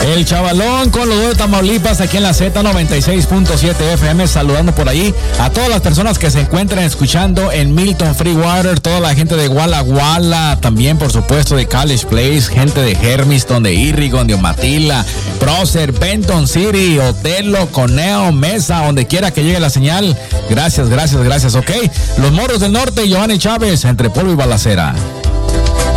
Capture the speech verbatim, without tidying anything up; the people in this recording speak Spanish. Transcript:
El Chavalón con los dos de Tamaulipas aquí en la Z noventa y seis punto siete F M, saludando por ahí a todas las personas que se encuentran escuchando en Milton Freewater, toda la gente de Walla Walla, también por supuesto de College Place, gente de Hermiston, de Irrigon, de Omatila, Prócer, Benton City, Otelo, Coneo, Mesa, donde quiera que llegue la señal. Gracias, gracias, gracias, ok. Los Morros del Norte, Giovanni Chávez, entre polvo y balacera.